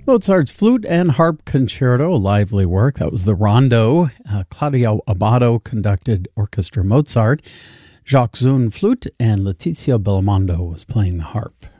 Mozart's Flute and Harp Concerto, a lively work. That was the Rondo. Claudio Abbado conducted Orchestra Mozart. Jacques Zun flute and Letizia Belmondo was playing the harp.